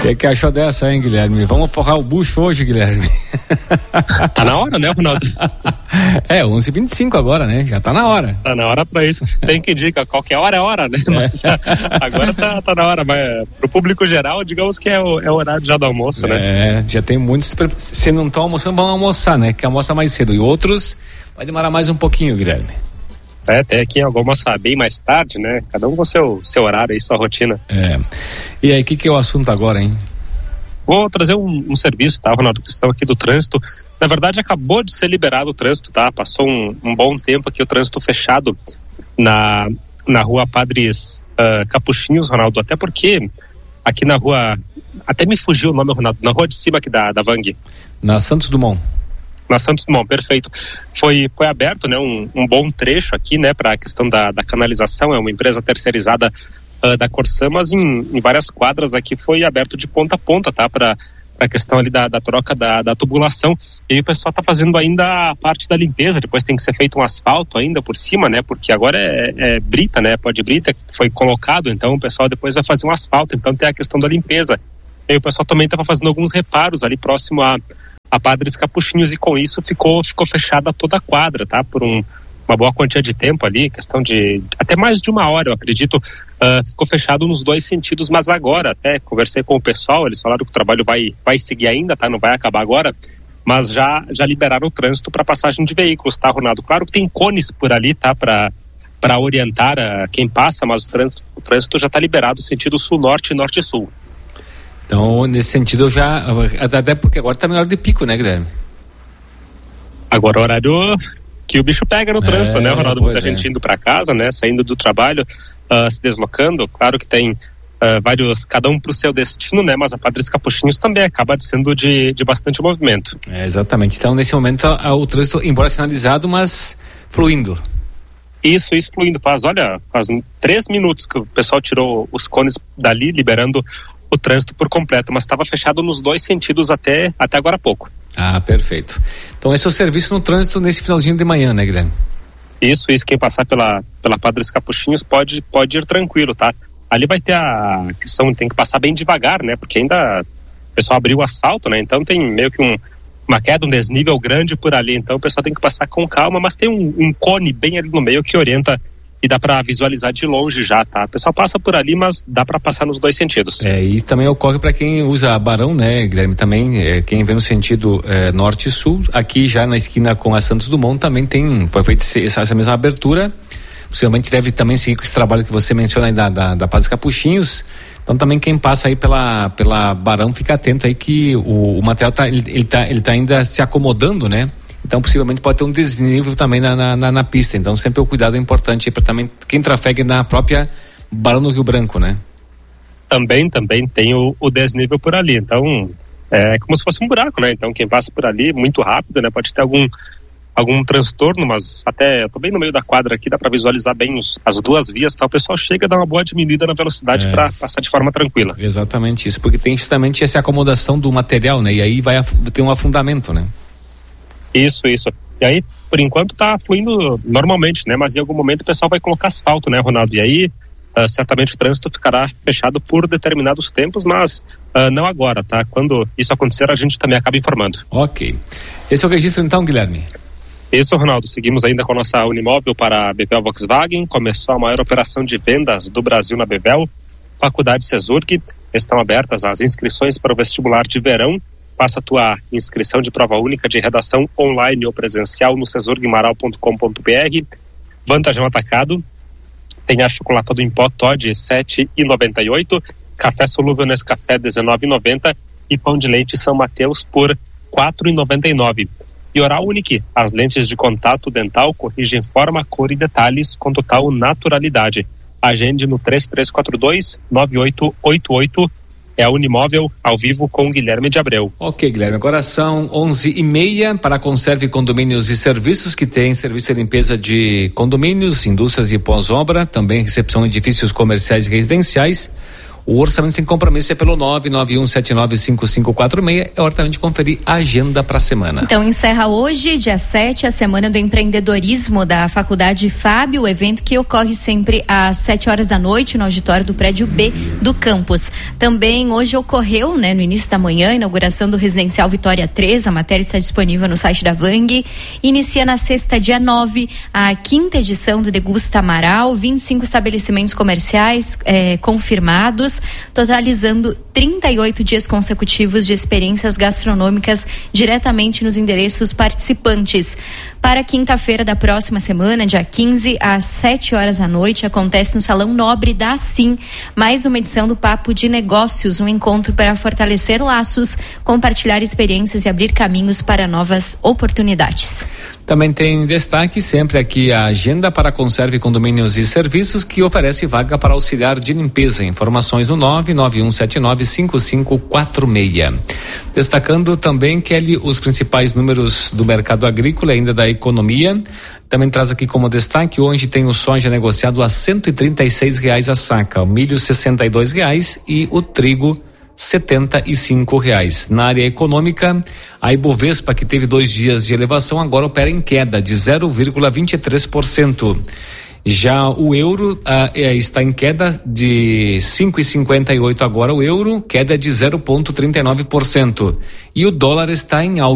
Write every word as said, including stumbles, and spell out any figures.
que que achou dessa, hein, Guilherme? Vamos forrar o bucho hoje, Guilherme. Tá na hora, né, Ronaldo? É, onze e vinte e cinco agora, né? Já tá na hora. Tá na hora pra isso. Tem que indicar, qualquer hora é hora, né? Mas é. agora tá, tá na hora, mas pro público geral, digamos que é o, é o horário já do almoço, né? É, já tem muitos, se não estão almoçando, vão almoçar, né? Que almoça mais cedo. E outros, vai demorar mais um pouquinho, Guilherme. É, tem aqui alguma almoçar bem mais tarde, né? Cada um com seu, seu horário aí, sua rotina. É. E aí, o que que é o assunto agora, hein? Vou trazer um, um serviço, tá, Ronaldo? Questão aqui do trânsito. Na verdade, acabou de ser liberado o trânsito, tá? Passou um, um bom tempo aqui o trânsito fechado na, na rua Padres uh, Capuchinhos, Ronaldo. Até porque aqui na rua, até me fugiu o nome, Ronaldo, na rua de cima aqui da, da Vang. Na Santos Dumont. Na Santos Dumont, perfeito. Foi, foi aberto, né, um, um bom trecho aqui, né, para a questão da, da canalização. É uma empresa terceirizada uh, da Corsã, mas em, em várias quadras aqui foi aberto de ponta a ponta, tá, para a questão ali da, da troca da, da tubulação. E aí o pessoal tá fazendo ainda a parte da limpeza, depois tem que ser feito um asfalto ainda por cima, né, porque agora é, é brita, né, pó de brita que foi colocado, então o pessoal depois vai fazer um asfalto, então tem a questão da limpeza. E aí o pessoal também estava fazendo alguns reparos ali próximo a a Padres Capuchinhos, e com isso ficou, ficou fechada toda a quadra, tá? Por um, uma boa quantia de tempo ali, questão de até mais de uma hora, eu acredito, uh, ficou fechado nos dois sentidos, mas agora, até conversei com o pessoal, eles falaram que o trabalho vai, vai seguir ainda, tá? Não vai acabar agora, mas já, já liberaram o trânsito para passagem de veículos, tá, Ronaldo? Claro que tem cones por ali, tá? Para para orientar uh, quem passa, mas o trânsito, o trânsito já está liberado sentido sul-norte e norte-sul. Então, nesse sentido, eu já. Até porque agora tá na hora de pico, né, Guilherme? Agora é o horário que o bicho pega no trânsito, é, né, Ronaldo? Muita é. gente indo para casa, né, saindo do trabalho, uh, se deslocando. Claro que tem uh, vários, cada um pro seu destino, né, mas a Padres Capuchinhos também acaba sendo de, de bastante movimento. É, exatamente. Então, nesse momento, o trânsito, embora sinalizado, mas fluindo. Isso, isso fluindo. Faz, olha, faz três minutos que o pessoal tirou os cones dali, liberando o trânsito por completo, mas estava fechado nos dois sentidos até, até agora há pouco. Ah, perfeito. Então esse é o serviço no trânsito nesse finalzinho de manhã, né, Guilherme? Isso, isso, quem passar pela, pela Padres Capuchinhos pode, pode ir tranquilo, tá? Ali vai ter a questão, tem que passar bem devagar, né, porque ainda o pessoal abriu o asfalto, né, então tem meio que um, uma queda, um desnível grande por ali, então o pessoal tem que passar com calma, mas tem um, um cone bem ali no meio que orienta e dá para visualizar de longe já, tá? O pessoal passa por ali, mas dá para passar nos dois sentidos. É, e também ocorre para quem usa Barão, né, Guilherme? Também, é, quem vem no sentido é, norte e sul, aqui já na esquina com a Santos Dumont também tem, foi feita essa, essa mesma abertura. Possivelmente deve também seguir com esse trabalho que você menciona aí da, da, da Padres Capuchinhos. Então também quem passa aí pela, pela Barão, fica atento aí que o, o material tá, ele, ele tá, ele tá ainda se acomodando, né? Então possivelmente pode ter um desnível também na, na, na pista, então sempre o cuidado é importante para também quem trafegue na própria Barão do Rio Branco, né? Também, também tem o, o desnível por ali, então é como se fosse um buraco, né? Então quem passa por ali muito rápido, né? Pode ter algum, algum transtorno, mas até eu tô bem no meio da quadra aqui, dá para visualizar bem os, as duas vias, tá? O pessoal chega a dar uma boa diminuída na velocidade é. para passar de forma tranquila. Exatamente isso, porque tem justamente essa acomodação do material, né? E aí vai ter um afundamento, né? Isso, isso. E aí, por enquanto, tá fluindo normalmente, né? Mas em algum momento o pessoal vai colocar asfalto, né, Ronaldo? E aí, uh, certamente o trânsito ficará fechado por determinados tempos, mas uh, não agora, tá? Quando isso acontecer, a gente também acaba informando. Ok. Esse é o registro então, Guilherme? Isso, Ronaldo. Seguimos ainda com a nossa Unimóvel para a Bevel Volkswagen. Começou a maior operação de vendas do Brasil na Bevel. Faculdade Cesurg. Estão abertas as inscrições para o vestibular de verão. Faça a tua inscrição de prova única de redação online ou presencial no cesurgmaral ponto com ponto b r. Vantajão atacado. Tem achocolatado em pó Toddy sete reais e noventa e oito centavos. Café solúvel Nescafé dezenove reais e noventa centavos. E pão de leite São Mateus por quatro reais e noventa e nove centavos. E Oral Unique. As lentes de contato dental corrigem forma, cor e detalhes com total naturalidade. Agende no três três quatro dois, nove oito oito oito. É a Unimóvel, ao vivo com Guilherme de Abreu. Ok, Guilherme, agora são onze e meia para a Conserve Condomínios e Serviços, que tem serviço de limpeza de condomínios, indústrias e pós-obra, também recepção de edifícios comerciais e residenciais. O orçamento sem compromisso é pelo nove nove um sete nove cinco cinco quatro seis. É hora também de conferir a agenda para a semana. Então encerra hoje, dia sete, a Semana do Empreendedorismo da Faculdade Fábio, o evento que ocorre sempre às sete horas da noite no auditório do prédio B do campus. Também hoje ocorreu, né, no início da manhã, a inauguração do Residencial Vitória três, a matéria está disponível no site da Vang. Inicia na sexta, dia nove, a quinta edição do Degusta Amaral, vinte e cinco estabelecimentos comerciais eh, confirmados, totalizando trinta e oito dias consecutivos de experiências gastronômicas diretamente nos endereços participantes. Para quinta-feira da próxima semana, dia quinze, às sete horas da noite, acontece no Salão Nobre da Assim mais uma edição do Papo de Negócios, um encontro para fortalecer laços, compartilhar experiências e abrir caminhos para novas oportunidades. Também tem destaque sempre aqui a agenda para conserve, condomínios e serviços, que oferece vaga para auxiliar de limpeza. Informações no nove nove um sete nove cinco cinco quatro seis. Destacando também, Kelly, os principais números do mercado agrícola e ainda da economia. Também traz aqui como destaque, hoje tem o soja negociado a cento e trinta e seis reais a saca, o milho sessenta e dois reais e o trigo setenta e cinco reais. Na área econômica, a Ibovespa, que teve dois dias de elevação, agora opera em queda de zero vírgula vinte e três por cento. Já o euro ah, é, está em queda de cinco vírgula cinquenta e oito agora o euro, queda de zero vírgula trinta e nove por cento. E o dólar está em alta.